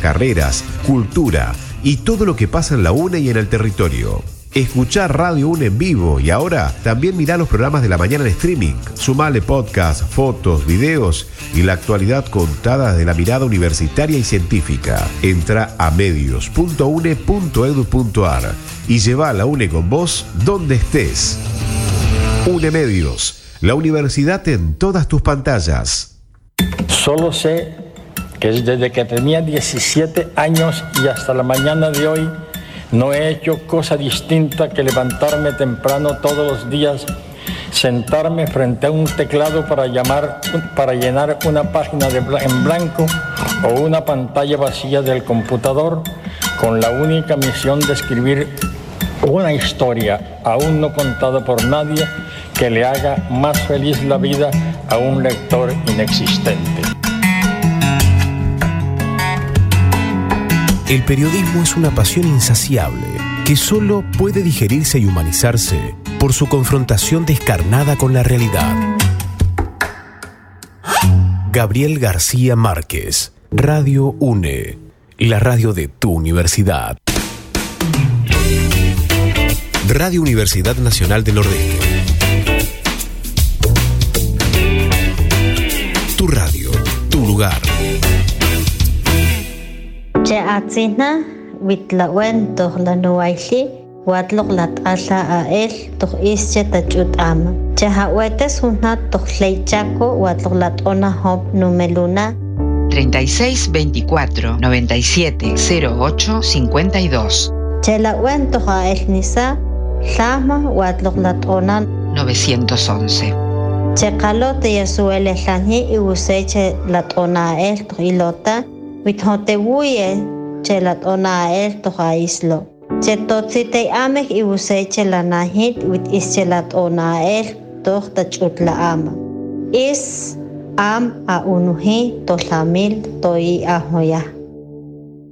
carreras, cultura y todo lo que pasa en la UNE y en el territorio. Escuchar Radio UNE en vivo y ahora también mirá los programas de la mañana en streaming. Sumale podcast, fotos, videos y la actualidad contada desde la mirada universitaria y científica. Entra a medios.une.edu.ar y lleva a la UNE con vos donde estés. UNE Medios, la universidad en todas tus pantallas. Solo sé que desde que tenía 17 años y hasta la mañana de hoy no he hecho cosa distinta que levantarme temprano todos los días, sentarme frente a un teclado para llenar una página en blanco o una pantalla vacía del computador con la única misión de escribir una historia aún no contada por nadie que le haga más feliz la vida a un lector inexistente. El periodismo es una pasión insaciable que solo puede digerirse y humanizarse por su confrontación descarnada con la realidad. Gabriel García Márquez, Radio UNE, la radio de tu universidad. Radio Universidad Nacional del Nordeste. Tu radio, tu lugar. Che atzina witlawen toh la nuaili watlok lat asa a él toh ische tachut ama. Che hawetes una toh leichaco watlok lat ona hop numeluna 36 24 97 08 52. Che la wen toh a él nisa sama watlok lat ona 911. Che kalote yasuele lani y useche lat ona él toh ilota Withote wuye chelat ona el toha islo. Chetotzite amek ibuse chelanahit wit is chelat ona el toh tachutla ama. Is am a unuhi tolamil toi ahoya.